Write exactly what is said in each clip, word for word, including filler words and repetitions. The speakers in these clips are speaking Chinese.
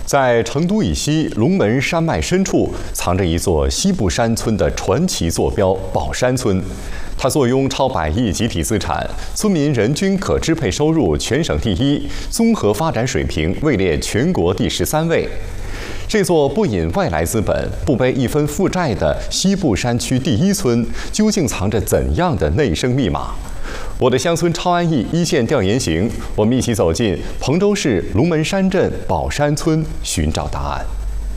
在成都以西龙门山脉深处，藏着一座西部山村的传奇坐标——宝山村。它坐拥超百亿集体资产，村民人均可支配收入全省第一，综合发展水平位列全国第十三位。这座不引外来资本、不背一分负债的西部山区第一村，究竟藏着怎样的内生密码？我的乡村超安逸一线调研行，我们一起走进彭州市龙门山镇宝山村，寻找答案。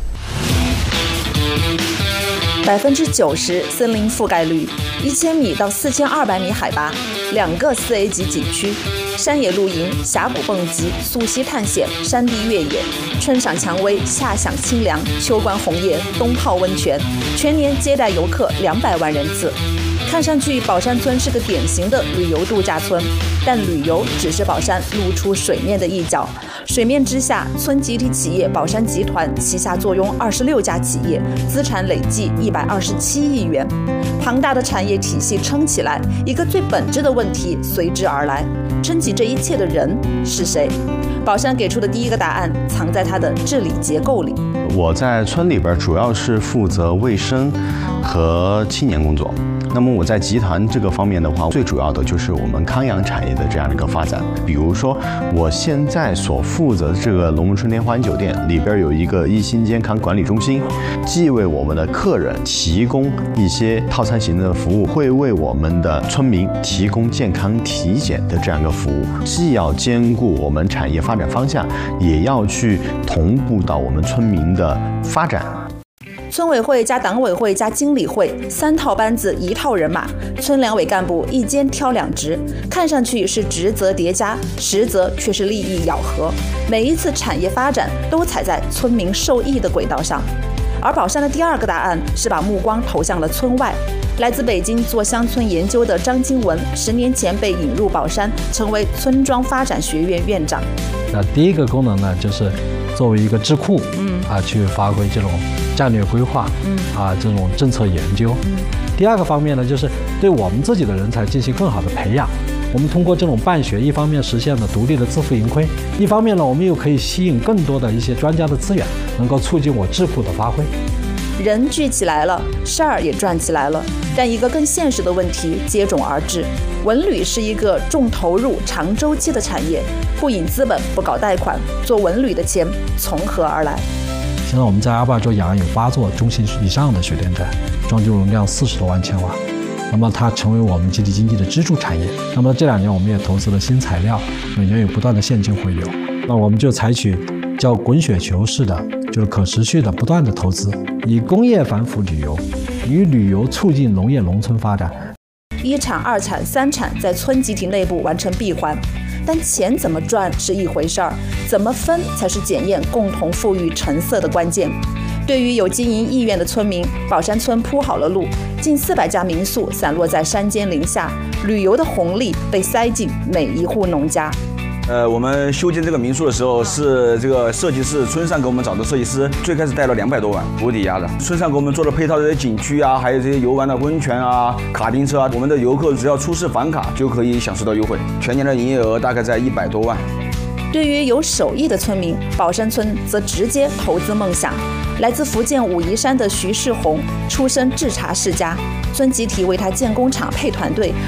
百分之九十森林覆盖率，一千米到四千二百米海拔，两个四 A 级景区，山野露营、峡谷蹦极、溯溪探险、山地越野，春赏蔷薇，夏享清凉，秋观红叶，冬泡温泉，全年接待游客两百万人次。看上去宝山村是个典型的旅游度假村，但旅游只是宝山露出水面的一角。水面之下，村集体企业宝山集团旗下坐拥二十六家企业，资产累计一百二十七亿元。庞大的产业体系撑起来，一个最本质的问题随之而来：撑起这一切的人是谁？宝山给出的第一个答案藏在它的治理结构里。 我在村里边主要是负责卫生和青年工作。那么我在集团这个方面的话，最主要的就是我们康养产业的这样的一个发展。比如说，我现在所负责的这个龙门春天花园酒店里边有一个一心健康管理中心，既为我们的客人提供一些套餐型的服务，会为我们的村民提供健康体检的这样一个服务，既要兼顾我们产业发展方向，也要去同步到我们村民的发展。 村委会加党委会加经理会，三套班子一套人马，村两委干部一肩挑两职，看上去是职责叠加，实则却是利益咬合。每一次产业发展都踩在村民受益的轨道上。而宝山的第二个答案是把目光投向了村外。来自北京做乡村研究的张金文，十年前被引入宝山，成为村庄发展学院院长。 那第一个功能呢，就是作为一个智库，嗯啊，去发挥这种战略规划，嗯啊，这种政策研究。嗯，第二个方面呢，就是对我们自己的人才进行更好的培养。我们通过这种办学，一方面实现了独立的自负盈亏，一方面呢，我们又可以吸引更多的一些专家的资源，能够促进我智库的发挥。 人聚起来了，事儿也转起来了，但一个更现实的问题接踵而至。文旅是一个重投入、长周期的产业，不引资本，不搞贷款，做文旅的钱从何而来？ 现在我们在阿坝州雅安有八座中型以上的水电站，装机容量四十多万千瓦。那么它成为我们集体经济的支柱产业。那么这两年我们也投资了新材料，每年有不断的现金回流。那我们就采取叫滚雪球式的，就是可持续的不断的投资，以工业反哺旅游，以旅游促进农业农村发展。 一产、二产、三产在村集体内部完成闭环，但钱怎么赚是一回事儿，怎么分才是检验共同富裕成色的关键。对于有经营意愿的村民，宝山村铺好了路，近四百家民宿散落在山间林下，旅游的红利被塞进每一户农家。 呃，我们修建这个民宿的时候，是这个设计师村上给我们找的设计师，最开始带了两百多万无抵押的。村上给我们做了配套的这些景区啊，还有这些游玩的温泉啊、卡丁车啊，我们的游客只要出示房卡就可以享受到优惠，全年的营业额大概在一百多万。 对于有手艺的村民，宝山村则直接投资梦想。来自福建武夷山的徐世红，出身制茶世家，村集体为他建工厂配团队，